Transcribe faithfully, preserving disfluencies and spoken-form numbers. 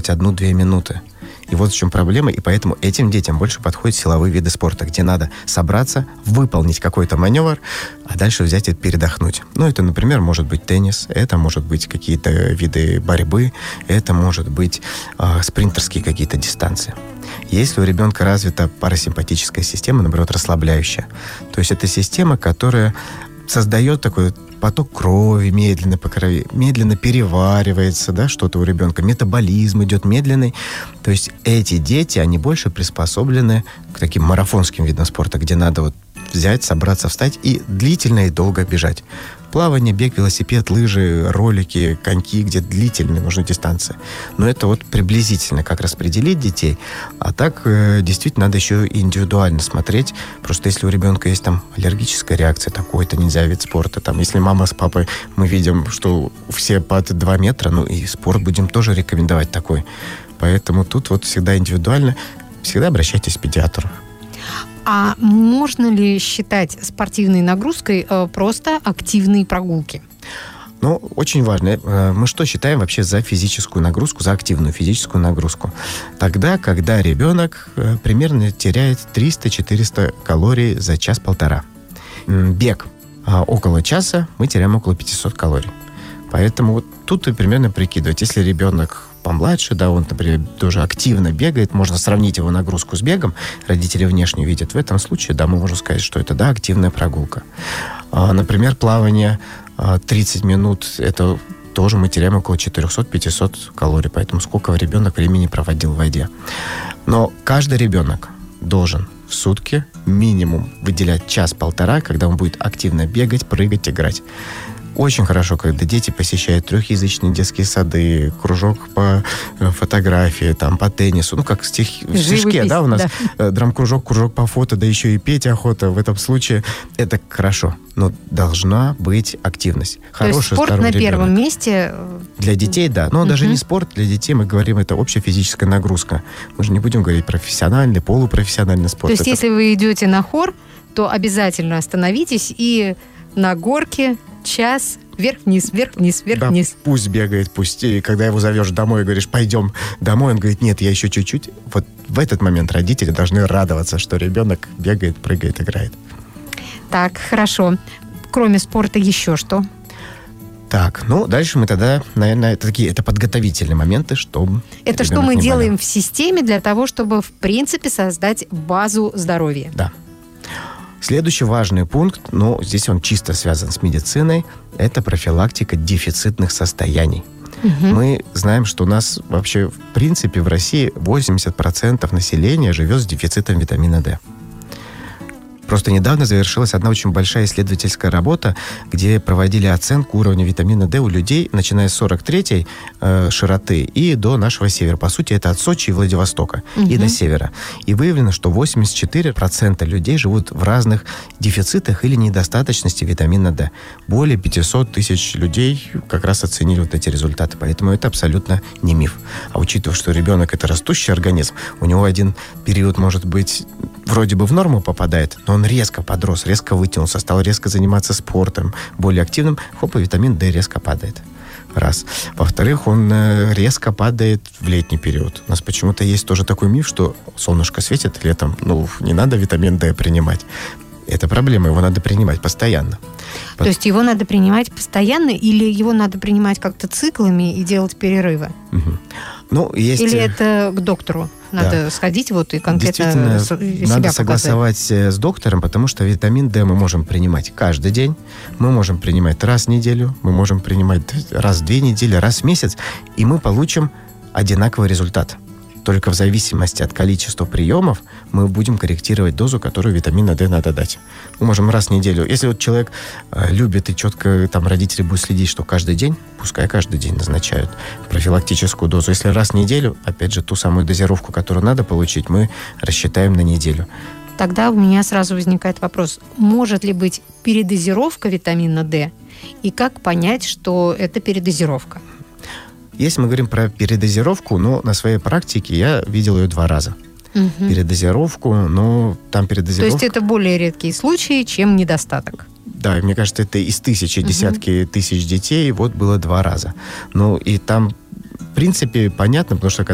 бегать одну-две минуты. И вот в чем проблема, и поэтому этим детям больше подходят силовые виды спорта, где надо собраться, выполнить какой-то маневр, а дальше взять и передохнуть. Ну, это, например, может быть теннис, это может быть какие-то виды борьбы, это может быть э, спринтерские какие-то дистанции. Если у ребенка развита парасимпатическая система, наоборот, расслабляющая, то есть это система, которая создает такой поток крови медленно по крови, медленно переваривается, да, что-то у ребенка, метаболизм идет медленный. То есть эти дети, они больше приспособлены к таким марафонским видам спорта, где надо вот взять, собраться, встать и длительно и долго бежать. Плавание, бег, велосипед, лыжи, ролики, коньки, где длительные нужны дистанции. Но это вот приблизительно, как распределить детей. А так э, действительно надо еще и индивидуально смотреть. Просто если у ребенка есть там аллергическая реакция, такой-то нельзя вид спорта. Там, если мама с папой, мы видим, что все под два метра, ну и спорт будем тоже рекомендовать такой. Поэтому тут вот всегда индивидуально. Всегда обращайтесь к педиатру. А можно ли считать спортивной нагрузкой э, просто активные прогулки? Ну, очень важно. Мы что считаем вообще за физическую нагрузку, за активную физическую нагрузку? Тогда, когда ребенок примерно теряет триста-четыреста калорий за час-полтора. Бег. Около часа мы теряем около пятьсот калорий. Поэтому вот тут и примерно прикидывать. Если ребенок помладше, да, он, например, тоже активно бегает, можно сравнить его нагрузку с бегом, родители внешне видят. В этом случае, да, мы можем сказать, что это, да, активная прогулка. А, например, плавание тридцать минут, это тоже мы теряем около четыреста-пятьсот калорий, поэтому сколько ребенок времени проводил в воде. Но каждый ребенок должен в сутки минимум выделять час-полтора, когда он будет активно бегать, прыгать, играть. Очень хорошо, когда дети посещают трехязычные детские сады, кружок по фотографии, там, по теннису, ну, как в, стих... в стишке, да, у нас да. Драм-кружок, кружок по фото, да еще и петь охота. В этом случае это хорошо, но должна быть активность. Хороший, то есть спорт на ребенок. Первом месте? Для детей, да. Но uh-huh. даже не спорт, для детей мы говорим, это общая физическая нагрузка. Мы же не будем говорить профессиональный, полупрофессиональный спорт. То есть это... если вы идете на хор, то обязательно остановитесь и на горке час вверх-вниз, вверх-вниз, вверх-вниз. Да, пусть бегает, пусть. И когда его зовешь домой и говоришь, пойдем домой, он говорит, нет, я еще чуть-чуть. Вот в этот момент родители должны радоваться, что ребенок бегает, прыгает, играет. Так, хорошо. Кроме спорта еще что? Так, ну, дальше мы тогда, наверное, это такие, это подготовительные моменты, чтобы... Это что мы делаем болел. В системе для того, чтобы, в принципе, создать базу здоровья. Да. Следующий важный пункт, ну, здесь он чисто связан с медициной, это профилактика дефицитных состояний. Угу. Мы знаем, что у нас вообще, в принципе, в России восемьдесят процентов населения живет с дефицитом витамина D. Просто недавно завершилась одна очень большая исследовательская работа, где проводили оценку уровня витамина D у людей, начиная с сорок третьей э, широты и до нашего севера. По сути, это от Сочи и Владивостока, угу. и до севера. И выявлено, что восемьдесят четыре процента людей живут в разных дефицитах или недостаточности витамина D. Более пятьсот тысяч людей как раз оценили вот эти результаты. Поэтому это абсолютно не миф. А учитывая, что ребенок — это растущий организм, у него один период, может быть, вроде бы в норму попадает, но он резко подрос, резко вытянулся, стал резко заниматься спортом, более активным, хоп, и витамин D резко падает. Раз. Во-вторых, он резко падает в летний период. У нас почему-то есть тоже такой миф, что солнышко светит летом, ну, не надо витамин D принимать. Это проблема, его надо принимать постоянно. То Под... есть его надо принимать постоянно или его надо принимать как-то циклами и делать перерывы? Угу. Ну, есть... Или это к доктору надо да. сходить вот и конкретно себя надо согласовать показать. С доктором, потому что витамин D мы можем принимать каждый день, мы можем принимать раз в неделю, мы можем принимать раз в две недели, раз в месяц, и мы получим одинаковый результат. Только в зависимости от количества приемов мы будем корректировать дозу, которую витамина D надо дать. Мы можем раз в неделю. Если вот человек э, любит и четко, там, родители будут следить, что каждый день, пускай каждый день назначают профилактическую дозу. Если раз в неделю, опять же, ту самую дозировку, которую надо получить, мы рассчитаем на неделю. Тогда у меня сразу возникает вопрос, может ли быть передозировка витамина D? И как понять, что это передозировка? Если мы говорим про передозировку, но на своей практике я видел ее два раза. Угу. Передозировку, но там передозировка... То есть это более редкие случаи, чем недостаток? Да, мне кажется, это из тысячи, угу. десятки тысяч детей, вот было два раза. Ну, и там, в принципе, понятно, потому что